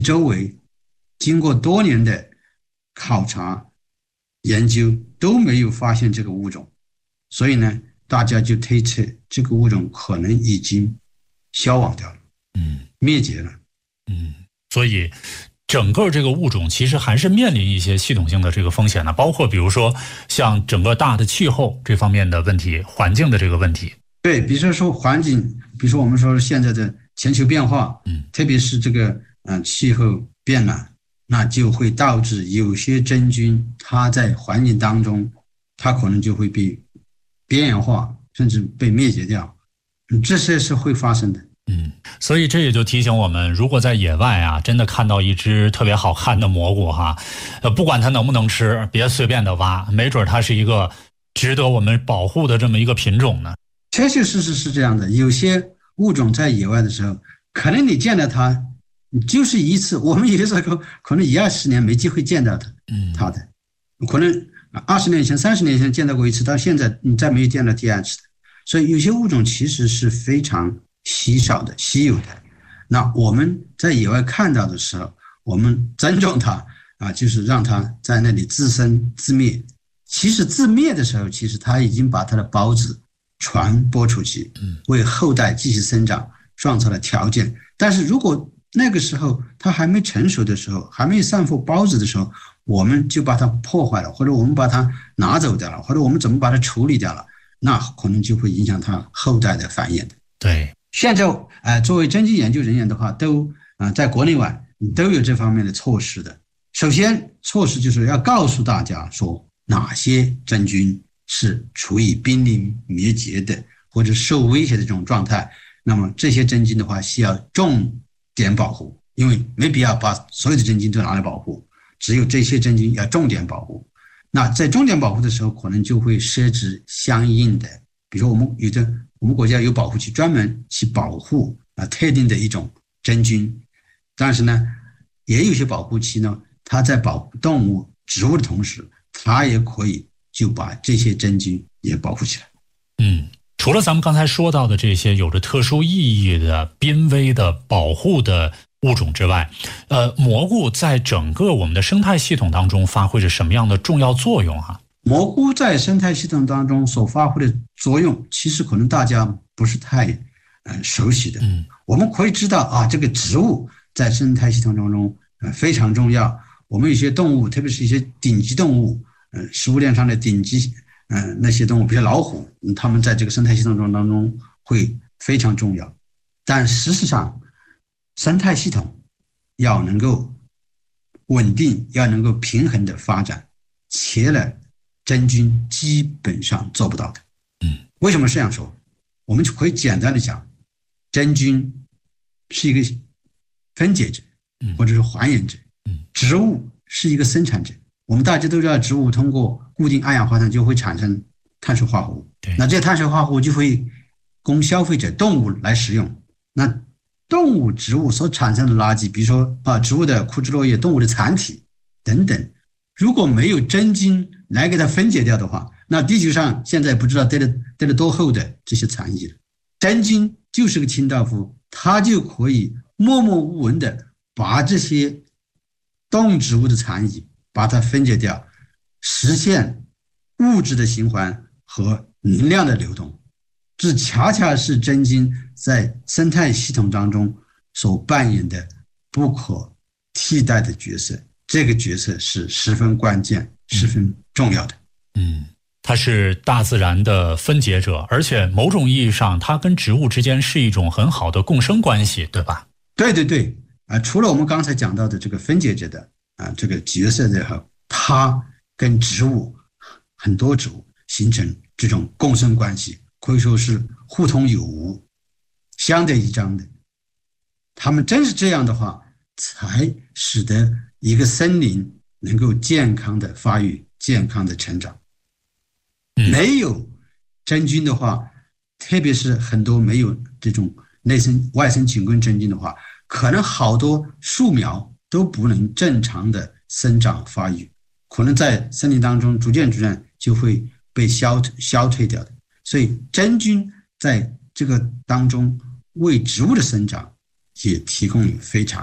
周围经过多年的考察研究都没有发现这个物种，所以呢，大家就推测这个物种可能已经消亡掉了，灭绝了。 所以整个这个物种其实还是面临一些系统性的这个风险的，包括比如说像整个大的气候这方面的问题，环境的这个问题。 对，比如说环境，比如说我们说现在的全球变化，特别是这个气候变暖，那就会导致有些真菌它在环境当中，它可能就会被边缘化，甚至被灭绝掉，这些是会发生的。 所以这也就提醒我们，如果在野外啊，真的看到一只特别好看的蘑菇哈，不管它能不能吃，别随便的挖，没准它是一个值得我们保护的这么一个品种呢。 确确实实是这样的，有些物种在野外的时候，可能你见到它，就是一次，我们有的时候可能1-20年没机会见到它的，可能20年前、30年前见到过一次，到现在你再没有见到第二次的。所以有些物种其实是非常稀少的、稀有的。那我们在野外看到的时候，我们尊重它啊，就是让它在那里自生自灭。其实自灭的时候，其实它已经把它的孢子传播出去，为后代继续生长创造了条件。但是如果那个时候它还没成熟的时候，还没有散布孢子的时候，我们就把它破坏了，或者我们把它拿走掉了，或者我们怎么把它处理掉了，那可能就会影响它后代的繁衍。 对， 现在作为真菌研究人员的话，都在国内外都有这方面的措施的。首先，措施就是要告诉大家说哪些真菌是处于濒临灭绝的或者受威胁的这种状态，那么这些真菌的话需要重点保护，因为没必要把所有的真菌都拿来保护，只有这些真菌要重点保护。那在重点保护的时候，可能就会设置相应的，比如说我们国家有保护区专门去保护特定的一种真菌，但是呢，也有些保护区呢，它在保护动物、植物的同时，它也可以就把这些真菌也保护起来。 除了咱们刚才说到的这些有着特殊意义的濒危的保护的物种之外，蘑菇在整个我们的生态系统当中发挥着什么样的重要作用啊？ 蘑菇在生态系统当中所发挥的作用，其实可能大家不是太熟悉的。我们可以知道啊，这个植物在生态系统当中非常重要。我们有些动物，特别是一些顶级动物，食物链上的顶级那些动物，比如老虎，它们在这个生态系统当中会非常重要。但事实上，生态系统要能够稳定，要能够平衡的发展，缺了真菌基本上做不到的。为什么这样说？我们就可以简单的讲，真菌是一个分解者，或者是还原者，植物是一个生产者。我们大家都知道，植物通过固定二氧化碳就会产生碳水化合物，那这些碳水化合物就会供消费者动物来使用。那动物、植物所产生的垃圾，比如说植物的枯枝落叶、动物的残体等等，如果没有真菌来给它分解掉的话，那地球上现在不知道堆了多厚的这些残液了。真菌就是个清道夫，它就可以默默无闻的把这些动植物的残液把它分解掉，实现物质的循环和能量的流动。这恰恰是真菌在生态系统当中所扮演的不可替代的角色，这个角色是十分关键、十分重要的。 它是大自然的分解者，而且某种意义上，它跟植物之间是一种很好的共生关系，对吧？ 对对对，除了我们刚才讲到的这个分解者的这个角色的话，它跟植物很多植物形成这种共生关系，可以说是互通有无、相得益彰的。他们真是这样的话，才使得一个森林能够健康的发育、健康的成长。没有真菌的话，特别是很多没有这种外生菌根真菌的话，可能好多树苗都不能正常的生长发育，可能在森林当中逐渐就会被消退掉的。所以真菌在这个当中为植物的生长也提供了非常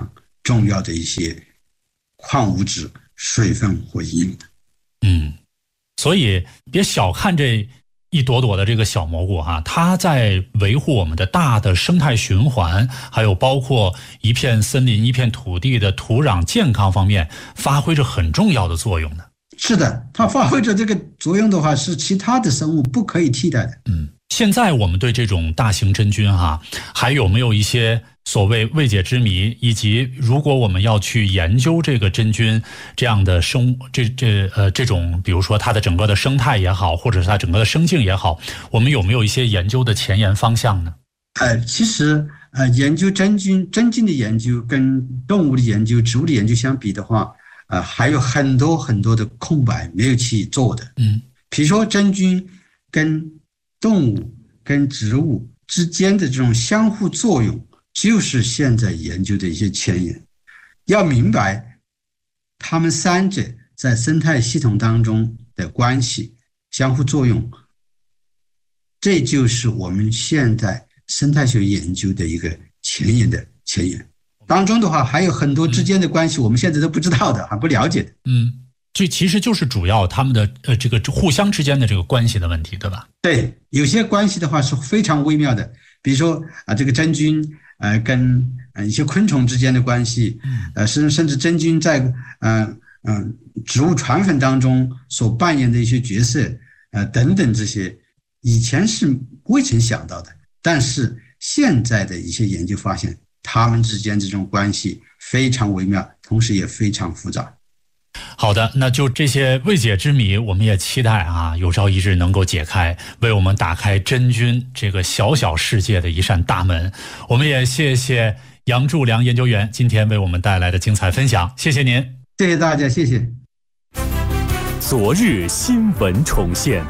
重要的一些矿物质、水分和营养的。 所以别小看这一朵朵的这个小蘑菇哈，它在维护我们的大的生态循环，还有包括一片森林、一片土地的土壤健康方面，发挥着很重要的作用的。 是的，它发挥着这个作用的话，是其他的生物不可以替代的。 现在我们对这种大型真菌哈，还有没有一些所谓未解之谜？以及如果我们要去研究这个真菌这样的这种，比如说它的整个的生态也好，或者是它整个的生境也好，我们有没有一些研究的前沿方向呢？ 其实研究真菌的研究跟动物的研究、植物的研究相比的话，还有很多很多的空白没有去做的。比如说真菌跟动物跟植物之间的这种相互作用，就是现在研究的一些前沿。要明白它们三者在生态系统当中的关系、相互作用，这就是我们现在生态学研究的一个前沿的前沿。当中的话，还有很多之间的关系，我们现在都不知道的，还不了解的。 这其实就是主要他们的这个互相之间的这个关系的问题，对吧？ 对，有些关系的话是非常微妙的，比如说这个真菌跟一些昆虫之间的关系，甚至真菌在植物传粉当中所扮演的一些角色，等等，这些以前是未曾想到的，但是现在的一些研究发现，它们之间这种关系非常微妙，同时也非常复杂。 好的，那就这些未解之谜，我们也期待有朝一日能够解开，为我们打开真菌这个小小世界的一扇大门。我们也谢谢杨柱良研究员今天为我们带来的精彩分享，谢谢您。 谢谢大家，谢谢。 昨日新闻重现。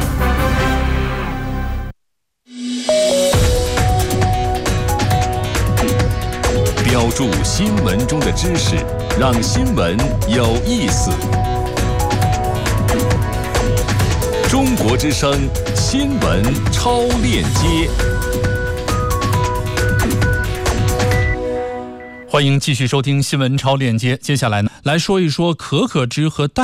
标注新闻中的知识，让新闻有意思。中国之声新闻超链接，欢迎继续收听新闻超链接。接下来呢，来说一说可可脂和